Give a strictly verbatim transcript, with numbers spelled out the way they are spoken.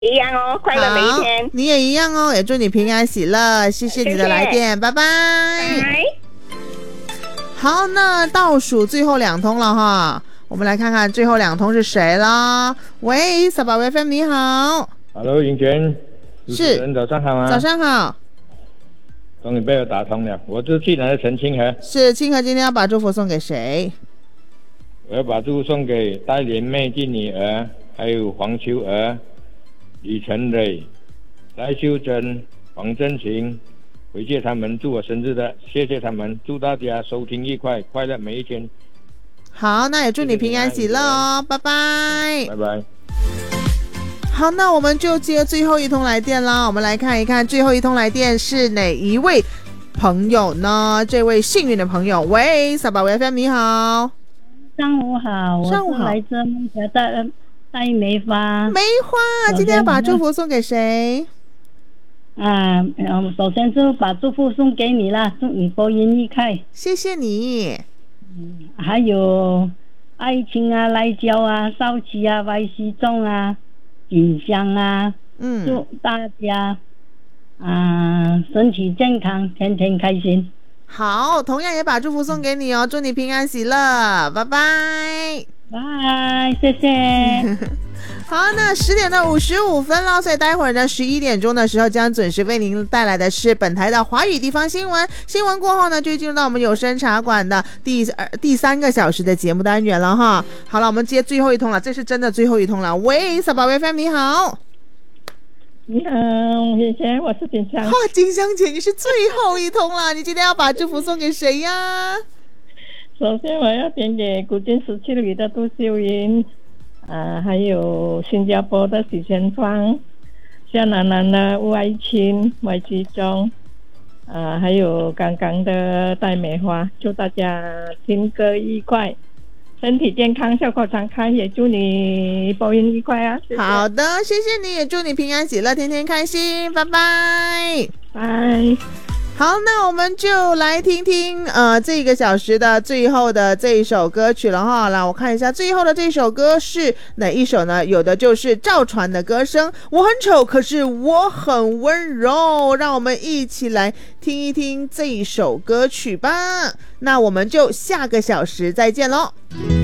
一样哦，快乐每一天。 你也一样哦，也祝你平安喜乐，谢谢你的来电，拜拜。 拜。 好，那倒数最后两通了哈，我们来看看最后两通是谁啦。喂，撒巴 F M 你好。 Hello， 尹泉， 是， 早上好啊。 早上好。 终于被我打通了，我是济南的陈清河。 是，清河今天要把祝福送给谁？ 我要把祝福送给戴莲妹金女儿，还有黄秋儿、李晨蕊、赖秀珍、黄振行，回谢他们，祝我生日的，谢谢他们，祝大家收听愉快，快乐每一天。 好，那也祝你平安喜乐哦，拜拜。 拜拜。 好，那我们就接最后一通来电啦。我们来看一看最后一通来电是哪一位朋友呢？这位幸运的朋友，喂，撒巴 F M 你好。 上午好， 上午好， 我是来自孟加的戴梅花。 梅花，今天要把祝福送给谁？ 啊，嗯，首先就把祝福送给你啦，祝你播音愉快。 谢谢你。 嗯，还有爱情啊、赖娇啊、少奇啊、歪西仲啊、锦香啊， 嗯， 祝大家啊身体健康，天天开心。 好，同样也把祝福送给你哦，祝你平安喜乐，拜拜。 拜，谢谢。 好，那十点的五十五分了，所以待会儿呢，十一点钟的时候将准时为您带来的是本台的华语地方新闻。新闻过后呢，就进入到我们有声茶馆的第二第三个小时的节目单元了哈。好了，我们接最后一通了，这是真的最后一通了。喂，撒巴 F M 你好。 你好，谢谢，我是锦香。 哇，锦香姐，你是最后一通了，你今天要把祝福送给谁呀？ 首先我要点给古晋十七里的杜秀云，啊，还有新加坡的许前芳，香南南的吴爱琴、外其中，啊，还有刚刚的戴梅花，祝大家听歌愉快，身体健康，笑口常开，也祝你播音愉快啊！谢谢。 好的，谢谢你，也祝你平安喜乐，天天开心，拜拜， 拜。 好，那我们就来听听呃这个小时的最后的这一首歌曲了哈。来，我看一下最后的这首歌是哪一首呢？有的就是赵传的歌声，我很丑，可是我很温柔。让我们一起来听一听这一首歌曲吧。那我们就下个小时再见咯。